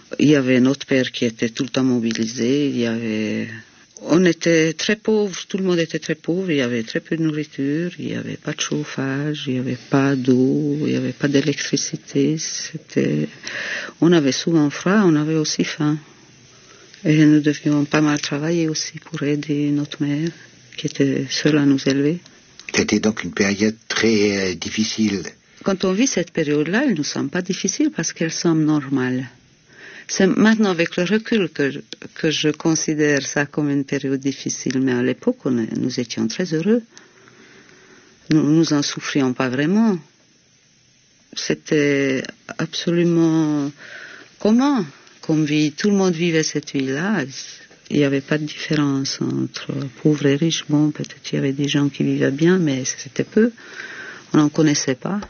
Il y avait notre père qui était tout le temps mobilisé. On était très pauvres, tout le monde était très pauvre. Il y avait très peu de nourriture, il n'y avait pas de chauffage, il n'y avait pas d'eau, il n'y avait pas d'électricité. On avait souvent froid, on avait aussi faim. Et nous devions pas mal travailler aussi pour aider notre mère, qui était seule à nous élever. C'était donc une période très difficile. Quand on vit cette période-là, elle ne nous semble pas difficile parce qu'elle semble normale. C'est maintenant avec le recul que je considère ça comme une période difficile, mais à l'époque, nous étions très heureux. Nous en souffrions pas vraiment. C'était absolument commun comme vie. Tout le monde vivait cette vie-là. Il n'y avait pas de différence entre pauvres et riches. Bon, peut-être il y avait des gens qui vivaient bien, mais c'était peu. On n'en connaissait pas.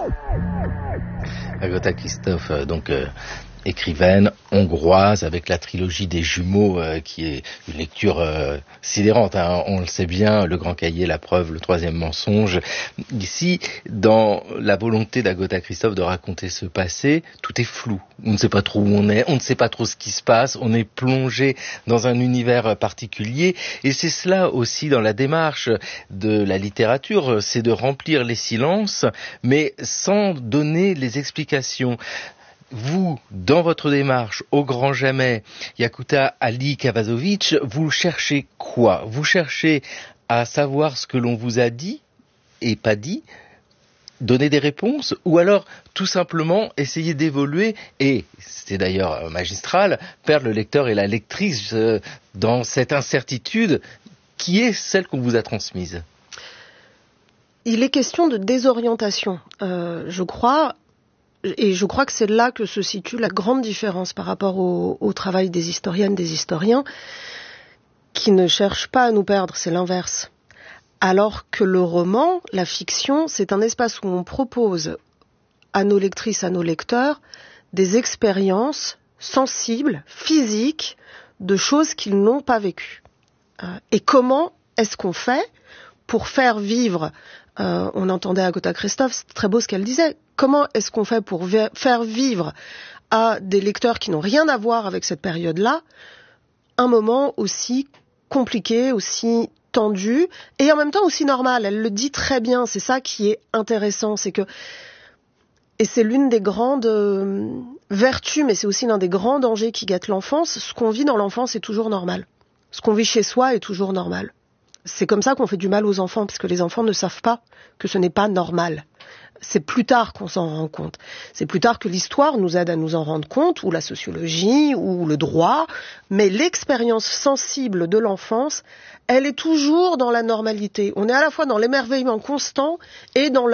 Agota Christophe, écrivaine hongroise avec la trilogie des jumeaux qui est une lecture sidérante, hein. On le sait bien, Le Grand Cahier, La Preuve, Le Troisième Mensonge. Ici, dans la volonté d'Agota Christophe de raconter ce passé, tout est flou. On ne sait pas trop où on est, on ne sait pas trop ce qui se passe, on est plongé dans un univers particulier et c'est cela aussi dans la démarche de la littérature, c'est de remplir les silences mais sans donner les explications. Vous, dans votre démarche, au grand jamais, Yakuta Ali Kavazovic, vous cherchez quoi? Vous cherchez à savoir ce que l'on vous a dit et pas dit, donner des réponses, ou alors tout simplement essayer d'évoluer, et c'est d'ailleurs magistral, perdre le lecteur et la lectrice dans cette incertitude qui est celle qu'on vous a transmise. Il est question de désorientation, je crois. Et je crois que c'est là que se situe la grande différence par rapport au travail des historiennes, des historiens, qui ne cherchent pas à nous perdre, c'est l'inverse. Alors que le roman, la fiction, c'est un espace où on propose à nos lectrices, à nos lecteurs, des expériences sensibles, physiques, de choses qu'ils n'ont pas vécues. Et comment est-ce qu'on fait pour faire vivre, on entendait Agota Christophe, c'est très beau ce qu'elle disait, comment est-ce qu'on fait pour faire vivre à des lecteurs qui n'ont rien à voir avec cette période-là un moment aussi compliqué, aussi tendu et en même temps aussi normal. Elle le dit très bien, c'est ça qui est intéressant, c'est que, et c'est l'une des grandes vertus, mais c'est aussi l'un des grands dangers qui guettent l'enfance, ce qu'on vit dans l'enfance est toujours normal. Ce qu'on vit chez soi est toujours normal. C'est comme ça qu'on fait du mal aux enfants, parce que les enfants ne savent pas que ce n'est pas normal. C'est plus tard qu'on s'en rend compte. C'est plus tard que l'histoire nous aide à nous en rendre compte, ou la sociologie, ou le droit. Mais l'expérience sensible de l'enfance, elle est toujours dans la normalité. On est à la fois dans l'émerveillement constant et dans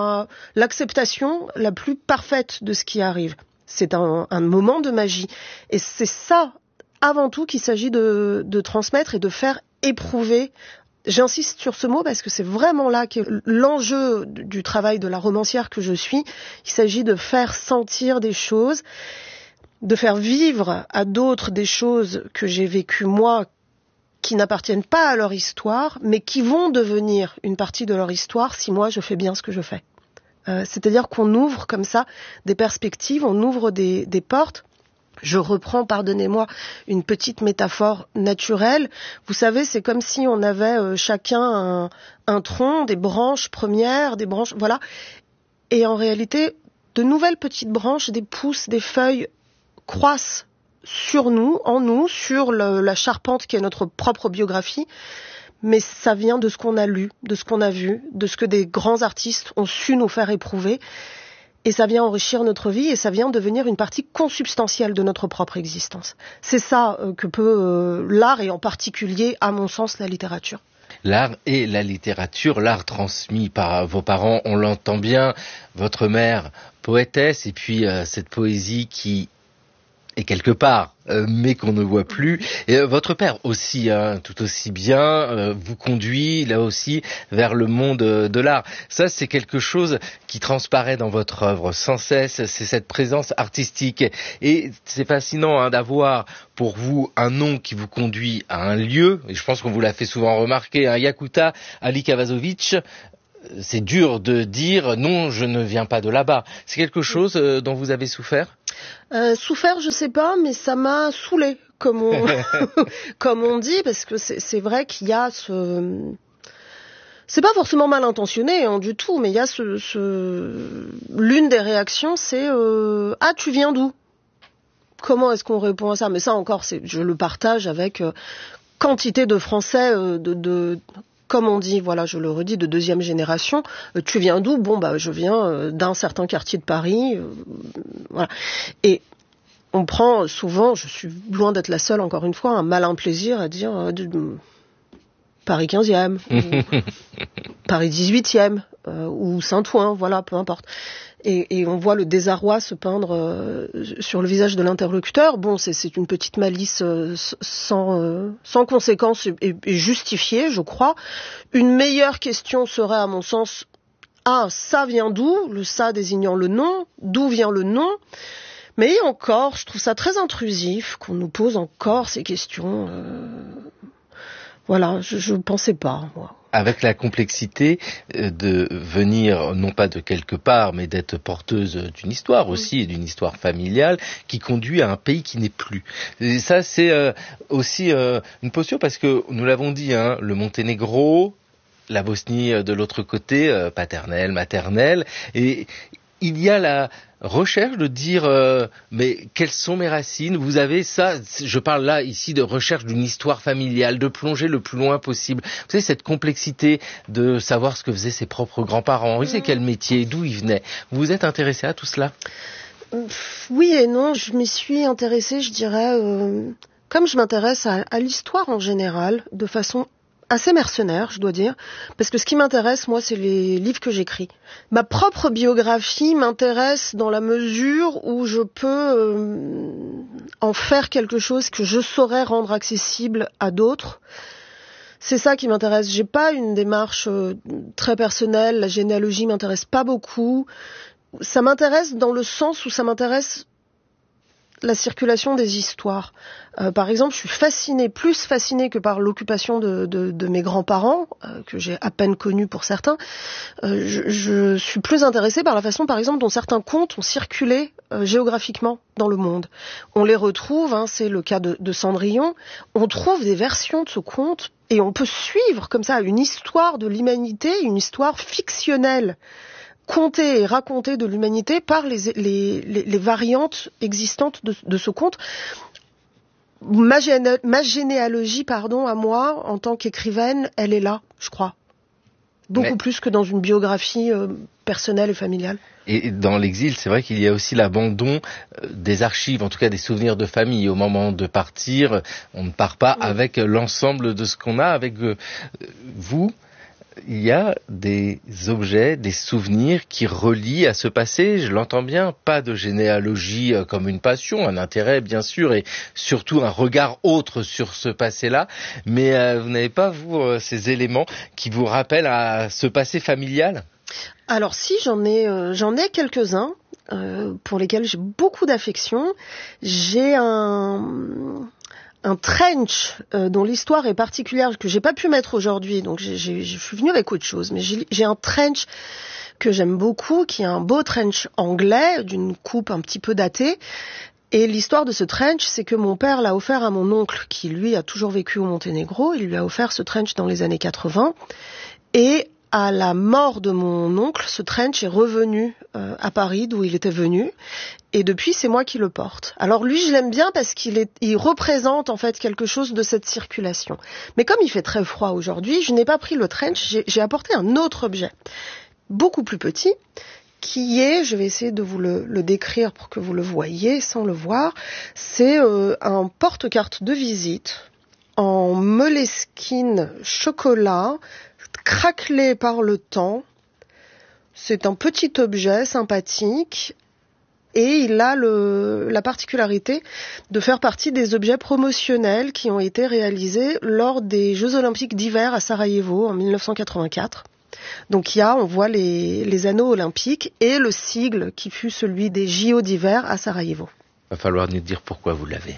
l'acceptation la plus parfaite de ce qui arrive. C'est un moment de magie. Et c'est ça, avant tout, qu'il s'agit de transmettre et de faire éprouver. J'insiste sur ce mot parce que c'est vraiment là qu'est l'enjeu du travail de la romancière que je suis. Il s'agit de faire sentir des choses, de faire vivre à d'autres des choses que j'ai vécues moi, qui n'appartiennent pas à leur histoire, mais qui vont devenir une partie de leur histoire si moi je fais bien ce que je fais. C'est-à-dire qu'on ouvre comme ça des perspectives, on ouvre des portes. Je reprends, pardonnez-moi, une petite métaphore naturelle. Vous savez, c'est comme si on avait chacun un tronc, des branches premières, des branches, voilà. Et en réalité, de nouvelles petites branches, des pousses, des feuilles croissent sur nous, en nous, sur la charpente qui est notre propre biographie. Mais ça vient de ce qu'on a lu, de ce qu'on a vu, de ce que des grands artistes ont su nous faire éprouver. Et ça vient enrichir notre vie et ça vient devenir une partie consubstantielle de notre propre existence. C'est ça que peut l'art et en particulier, à mon sens, la littérature. L'art et la littérature, l'art transmis par vos parents, on l'entend bien, votre mère poétesse et puis cette poésie qui est quelque part, mais qu'on ne voit plus. Et votre père aussi, tout aussi bien, vous conduit là aussi vers le monde de l'art. Ça, c'est quelque chose qui transparaît dans votre œuvre sans cesse, c'est cette présence artistique. Et c'est fascinant d'avoir pour vous un nom qui vous conduit à un lieu, et je pense qu'on vous l'a fait souvent remarquer, Yakuta Ali Kavazovic. c'est dur de dire non, je ne viens pas de là-bas. C'est quelque chose dont vous avez souffert? Souffert, je sais pas, mais ça m'a saoulé, comme on comme on dit, parce que c'est vrai qu'il y a c'est pas forcément mal intentionné du tout, mais il y a l'une des réactions, c'est ah, tu viens d'où? Comment est-ce qu'on répond à ça? Mais ça encore, je le partage avec quantité de Français comme on dit, voilà, je le redis, de deuxième génération. Tu viens d'où? Bon, bah, je viens d'un certain quartier de Paris, voilà. Et on prend souvent, je suis loin d'être la seule, encore une fois, un malin plaisir à dire Paris 15e, ou Paris 18e, ou Saint-Ouen, voilà, peu importe. Et on voit le désarroi se peindre sur le visage de l'interlocuteur. Bon, c'est une petite malice sans conséquence et justifiée, je crois. Une meilleure question serait, à mon sens, ça vient d'où? Le ça désignant le nom. D'où vient le nom? Mais encore, je trouve ça très intrusif qu'on nous pose encore ces questions. Voilà, je ne pensais pas, moi. Avec la complexité de venir, non pas de quelque part, mais d'être porteuse d'une histoire aussi, et d'une histoire familiale, qui conduit à un pays qui n'est plus. Et ça, c'est aussi une posture, parce que, nous l'avons dit, le Monténégro, la Bosnie de l'autre côté, paternelle, maternelle, et il y a la recherche de dire mais quelles sont mes racines? Vous avez ça, je parle là ici de recherche d'une histoire familiale, de plonger le plus loin possible. Vous savez, cette complexité de savoir ce que faisaient ses propres grands-parents, vous savez quel métier, d'où ils venaient. Vous vous êtes intéressé à tout cela? Oui et non, je m'y suis intéressée, je dirais, comme je m'intéresse à l'histoire en général, de façon assez mercenaire, je dois dire, parce que ce qui m'intéresse, moi, c'est les livres que j'écris. Ma propre biographie m'intéresse dans la mesure où je peux en faire quelque chose que je saurais rendre accessible à d'autres. C'est ça qui m'intéresse. J'ai pas une démarche très personnelle, la généalogie m'intéresse pas beaucoup. Ça m'intéresse dans le sens où ça m'intéresse la circulation des histoires. Par exemple, je suis plus fascinée que par l'occupation de mes grands-parents, que j'ai à peine connus pour certains. Je suis plus intéressée par la façon, par exemple, dont certains contes ont circulé géographiquement dans le monde. On les retrouve, c'est le cas de Cendrillon, on trouve des versions de ce conte et on peut suivre comme ça une histoire de l'humanité, une histoire fictionnelle, contée et racontée de l'humanité par les variantes existantes de ce conte. Ma généalogie, à moi, en tant qu'écrivaine, elle est là, je crois. Beaucoup plus que dans une biographie personnelle et familiale. Et dans l'exil, c'est vrai qu'il y a aussi l'abandon des archives, en tout cas des souvenirs de famille. Au moment de partir, on ne part pas avec l'ensemble de ce qu'on a. Avec vous, il y a des objets, des souvenirs qui relient à ce passé, je l'entends bien, pas de généalogie comme une passion, un intérêt bien sûr, et surtout un regard autre sur ce passé-là, mais vous n'avez pas, vous, ces éléments qui vous rappellent à ce passé familial? Alors si, j'en ai quelques-uns pour lesquels j'ai beaucoup d'affection. J'ai un trench dont l'histoire est particulière, que j'ai pas pu mettre aujourd'hui, donc je suis venue avec autre chose, mais j'ai un trench que j'aime beaucoup, qui est un beau trench anglais, d'une coupe un petit peu datée, et l'histoire de ce trench, c'est que mon père l'a offert à mon oncle, qui lui a toujours vécu au Monténégro, il lui a offert ce trench dans les années 80, et à la mort de mon oncle, ce trench est revenu à Paris, d'où il était venu, et depuis, c'est moi qui le porte. Alors lui, je l'aime bien parce qu'il représente en fait quelque chose de cette circulation. Mais comme il fait très froid aujourd'hui, je n'ai pas pris le trench, j'ai apporté un autre objet, beaucoup plus petit, qui est, je vais essayer de vous le décrire pour que vous le voyiez sans le voir, c'est un porte-carte de visite en moleskine chocolat, craquelé par le temps. C'est un petit objet sympathique et il a la particularité de faire partie des objets promotionnels qui ont été réalisés lors des Jeux Olympiques d'hiver à Sarajevo en 1984. Donc on voit les anneaux olympiques et le sigle qui fut celui des JO d'hiver à Sarajevo. Il va falloir nous dire pourquoi vous l'avez.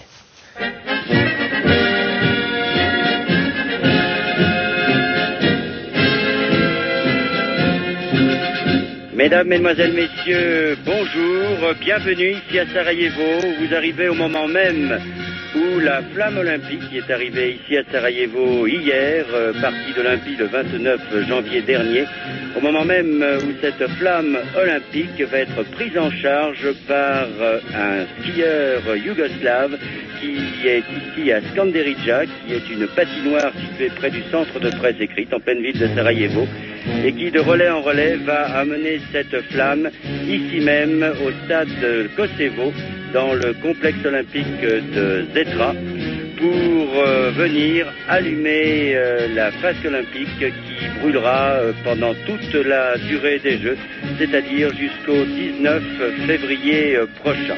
Mesdames, Mesdemoiselles, Messieurs, bonjour, bienvenue ici à Sarajevo. Vous arrivez au moment même où la flamme olympique qui est arrivée ici à Sarajevo hier, partie d'Olympie le 29 janvier dernier, au moment même où cette flamme olympique va être prise en charge par un skieur yougoslave qui est ici à Skanderija, qui est une patinoire située près du centre de presse écrite en pleine ville de Sarajevo, et qui de relais en relais va amener cette flamme ici même au stade Kosevo, dans le complexe olympique de Zetra, pour venir allumer la flasque olympique qui brûlera pendant toute la durée des Jeux, c'est-à-dire jusqu'au 19 février prochain.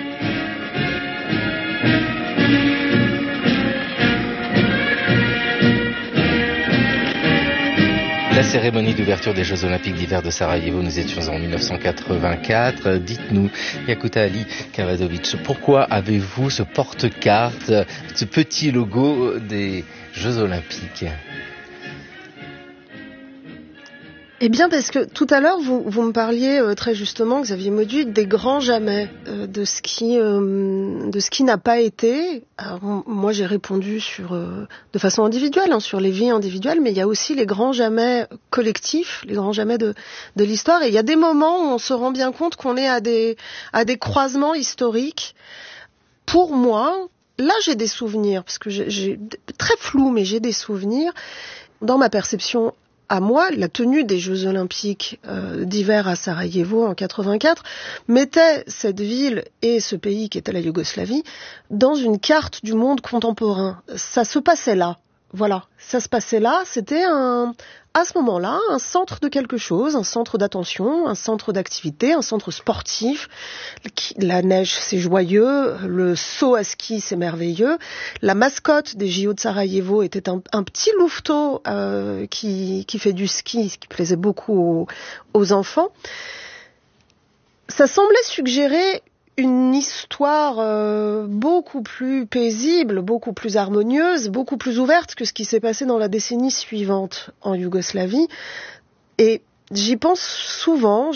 La cérémonie d'ouverture des Jeux Olympiques d'hiver de Sarajevo, nous étions en 1984. Dites-nous, Yakuta Ali Kavadovic, pourquoi avez-vous ce porte-carte, ce petit logo des Jeux Olympiques ? Eh bien, parce que tout à l'heure, vous me parliez très justement, Xavier Mauduit, des grands jamais, de ce qui n'a pas été. Alors, moi, j'ai répondu de façon individuelle, sur les vies individuelles, mais il y a aussi les grands jamais collectifs, les grands jamais de l'histoire. Et il y a des moments où on se rend bien compte qu'on est à des croisements historiques. Pour moi, là, j'ai des souvenirs, parce que j'ai très flou, mais j'ai des souvenirs dans ma perception. À moi, la tenue des Jeux Olympiques d'hiver à Sarajevo en 84 mettait cette ville et ce pays qui était la Yougoslavie dans une carte du monde contemporain. Ça se passait là. Voilà, ça se passait là. C'était à ce moment-là, un centre de quelque chose, un centre d'attention, un centre d'activité, un centre sportif. La neige, c'est joyeux. Le saut à ski, c'est merveilleux. La mascotte des JO de Sarajevo était un petit louveteau qui fait du ski, ce qui plaisait beaucoup aux enfants. Ça semblait suggérer une histoire beaucoup plus paisible, beaucoup plus harmonieuse, beaucoup plus ouverte que ce qui s'est passé dans la décennie suivante en Yougoslavie. Et j'y pense souvent.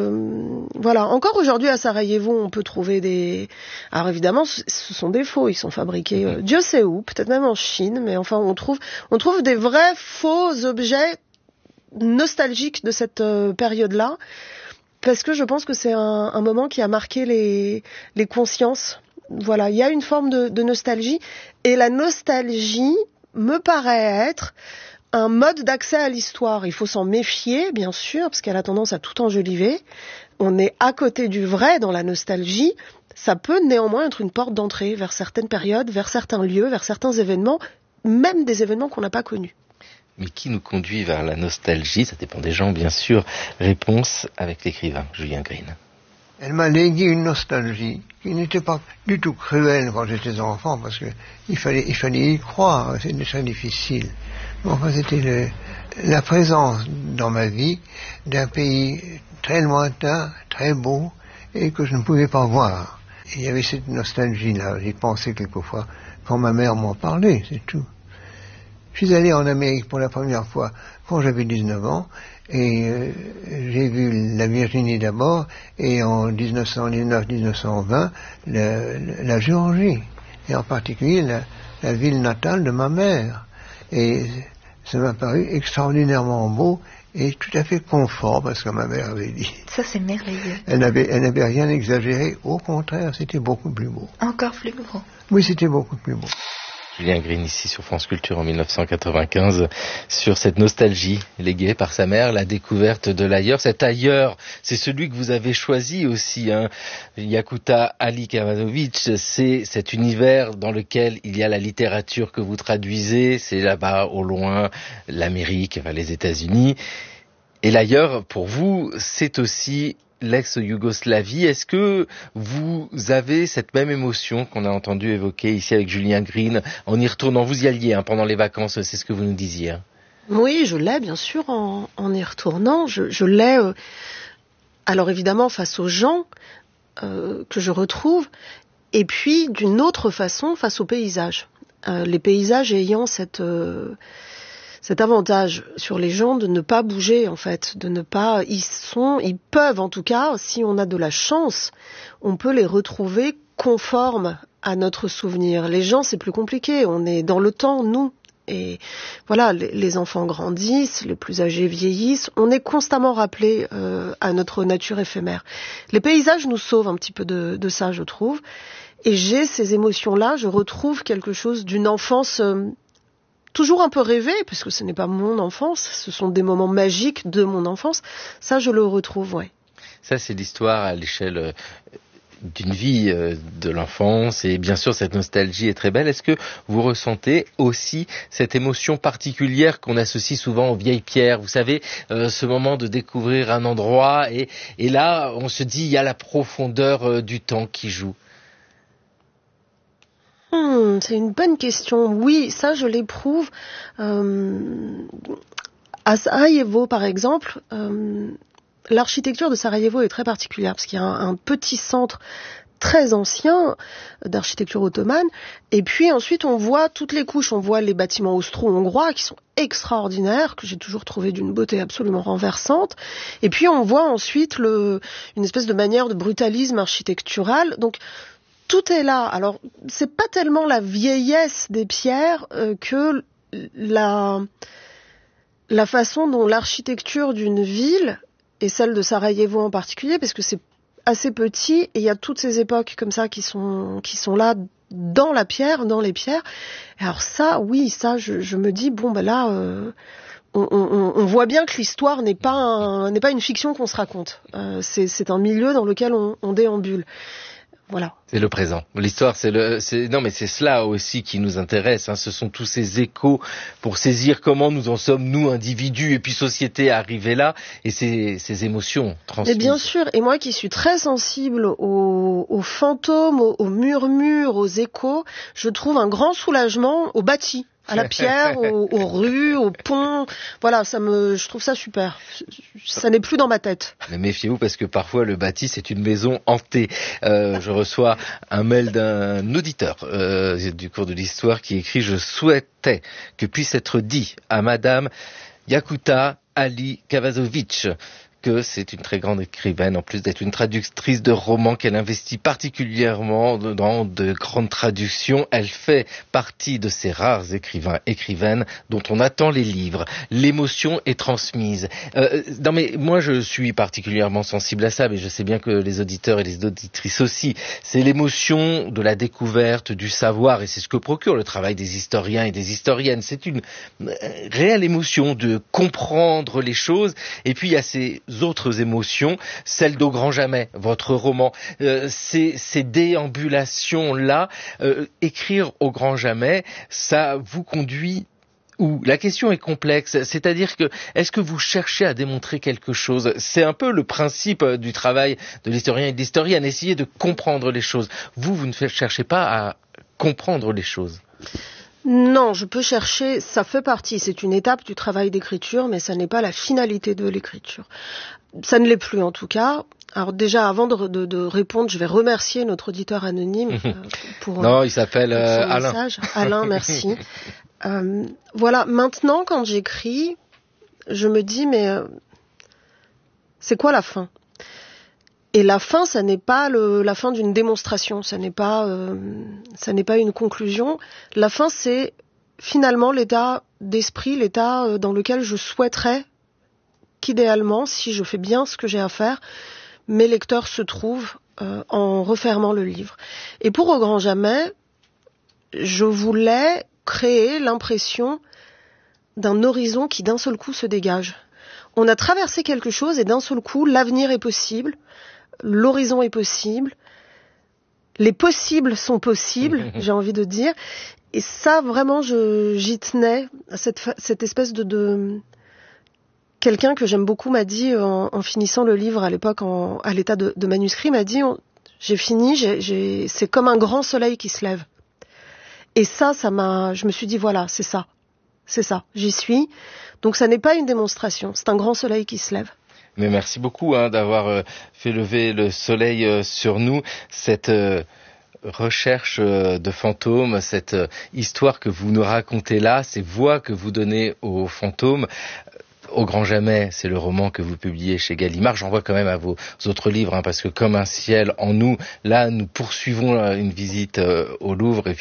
Voilà. Encore aujourd'hui à Sarajevo, on peut trouver Alors évidemment, ce sont des faux. Ils sont fabriqués, Dieu sait où, peut-être même en Chine, mais enfin, on trouve des vrais faux objets nostalgiques de cette période-là. Parce que je pense que c'est un moment qui a marqué les consciences. Voilà, il y a une forme de nostalgie. Et la nostalgie me paraît être un mode d'accès à l'histoire. Il faut s'en méfier, bien sûr, parce qu'elle a tendance à tout enjoliver. On est à côté du vrai dans la nostalgie. Ça peut néanmoins être une porte d'entrée vers certaines périodes, vers certains lieux, vers certains événements, même des événements qu'on n'a pas connus. Mais qui nous conduit vers la nostalgie? Ça dépend des gens, bien sûr. Réponse avec l'écrivain Julien Green. Elle m'a légué une nostalgie qui n'était pas du tout cruelle quand j'étais enfant, parce que il fallait y croire, c'était très difficile. Mais enfin, c'était la présence dans ma vie d'un pays très lointain, très beau, et que je ne pouvais pas voir. Et il y avait cette nostalgie-là, j'y pensais quelquefois quand ma mère m'en parlait, c'est tout. Je suis allé en Amérique pour la première fois quand j'avais 19 ans et j'ai vu la Virginie d'abord et en 1919-1920 la Géorgie et en particulier la ville natale de ma mère. Et ça m'a paru extraordinairement beau et tout à fait confort parce que ma mère avait dit. Ça c'est merveilleux. Elle n'avait rien exagéré, au contraire, c'était beaucoup plus beau. Encore plus beau. Oui, c'était beaucoup plus beau. Julien Green ici sur France Culture en 1995 sur cette nostalgie léguée par sa mère, la découverte de l'ailleurs. Cet ailleurs, c'est celui que vous avez choisi aussi, Yakuta Ali Kavadovic, c'est cet univers dans lequel il y a la littérature que vous traduisez, c'est là-bas au loin l'Amérique, les États-Unis. Et l'ailleurs, pour vous, c'est aussi l'ex-Yougoslavie. Est-ce que vous avez cette même émotion qu'on a entendu évoquer ici avec Julien Green en y retournant? Vous y alliez pendant les vacances, c'est ce que vous nous disiez. Oui, je l'ai bien sûr en y retournant. Je l'ai, alors évidemment face aux gens que je retrouve, et puis d'une autre façon face aux paysages. Les paysages ayant cette cet avantage sur les gens de ne pas bouger, en fait, de ne pas, ils peuvent, en tout cas, si on a de la chance, on peut les retrouver conformes à notre souvenir. Les gens, c'est plus compliqué, on est dans le temps, nous. Et voilà, les enfants grandissent, les plus âgés vieillissent, on est constamment rappelé à notre nature éphémère. Les paysages nous sauvent un petit peu de ça, je trouve. Et j'ai ces émotions-là, je retrouve quelque chose d'une enfance toujours un peu rêvée, puisque ce n'est pas mon enfance, ce sont des moments magiques de mon enfance. Ça, je le retrouve, ouais. Ça, c'est l'histoire à l'échelle d'une vie de l'enfance, et bien sûr cette nostalgie est très belle. Est-ce que vous ressentez aussi cette émotion particulière qu'on associe souvent aux vieilles pierres, vous savez, ce moment de découvrir un endroit et là on se dit il y a la profondeur du temps qui joue? C'est une bonne question. Oui, ça je l'éprouve. À Sarajevo par exemple, l'architecture de Sarajevo est très particulière parce qu'il y a un petit centre très ancien d'architecture ottomane, et puis ensuite on voit toutes les couches, on voit les bâtiments austro-hongrois qui sont extraordinaires, que j'ai toujours trouvé d'une beauté absolument renversante, et puis on voit ensuite une espèce de manière de brutalisme architectural, donc tout est là. Alors c'est pas tellement la vieillesse des pierres que la façon dont l'architecture d'une ville, et celle de Sarajevo en particulier, parce que c'est assez petit, et il y a toutes ces époques comme ça qui sont là dans la pierre, dans les pierres. Et alors ça, oui, ça, je me dis, bon, ben là, on voit bien que l'histoire n'est pas une fiction qu'on se raconte. C'est un milieu dans lequel on déambule. Voilà. C'est le présent. L'histoire, non, mais c'est cela aussi qui nous intéresse, hein. Ce sont tous ces échos pour saisir comment nous en sommes, nous, individus, et puis société, arrivés là, et ces émotions transmises. Mais bien sûr, et moi qui suis très sensible aux fantômes, aux murmures, aux échos, je trouve un grand soulagement au bâti. À la pierre, aux rues, aux ponts. Voilà, je trouve ça super. Ça n'est plus dans ma tête. Mais méfiez-vous parce que parfois le bâti c'est une maison hantée. Je reçois un mail d'un auditeur du cours de l'histoire qui écrit: je souhaitais que puisse être dit à Madame Yakuta Ali Kavazovic que c'est une très grande écrivaine, en plus d'être une traductrice de romans, qu'elle investit particulièrement dans de grandes traductions. Elle fait partie de ces rares écrivaines dont on attend les livres. L'émotion est transmise. Non mais moi je suis particulièrement sensible à ça, mais je sais bien que les auditeurs et les auditrices aussi. C'est l'émotion de la découverte, du savoir, et c'est ce que procure le travail des historiens et des historiennes. C'est une réelle émotion de comprendre les choses, et puis il y a ces autres émotions, celle d'Au Grand Jamais, votre roman, ces déambulations-là, écrire Au Grand Jamais, ça vous conduit où? La question est complexe, c'est-à-dire que est-ce que vous cherchez à démontrer quelque chose? C'est un peu le principe du travail de l'historien et de l'historienne, essayer de comprendre les choses. Vous ne cherchez pas à comprendre les choses. Non, je peux chercher, ça fait partie, c'est une étape du travail d'écriture, mais ça n'est pas la finalité de l'écriture. Ça ne l'est plus en tout cas. Alors déjà, avant de répondre, je vais remercier notre auditeur anonyme pour non, il s'appelle son Alain. message. Alain, merci. Voilà, maintenant quand j'écris, je me dis, mais c'est quoi la fin ? Et la fin, ça n'est pas la fin d'une démonstration, ça n'est pas une conclusion. La fin, c'est finalement l'état d'esprit, l'état dans lequel je souhaiterais qu'idéalement, si je fais bien ce que j'ai à faire, mes lecteurs se trouvent en refermant le livre. Et pour Au Grand Jamais, je voulais créer l'impression d'un horizon qui d'un seul coup se dégage. On a traversé quelque chose et d'un seul coup, l'avenir est possible. L'horizon est possible, les possibles sont possibles, j'ai envie de dire, et ça vraiment j'y tenais, cette espèce de quelqu'un que j'aime beaucoup m'a dit en finissant le livre à l'époque à l'état de manuscrit, m'a dit j'ai fini, c'est comme un grand soleil qui se lève, et je me suis dit voilà, c'est ça, j'y suis, donc ça n'est pas une démonstration, c'est un grand soleil qui se lève. Mais merci beaucoup d'avoir fait lever le soleil sur nous. Cette recherche de fantômes, cette histoire que vous nous racontez là, ces voix que vous donnez aux fantômes. Au grand jamais, c'est le roman que vous publiez chez Gallimard. J'en vois quand même à vos autres livres, parce que comme un ciel en nous, là, nous poursuivons une visite au Louvre et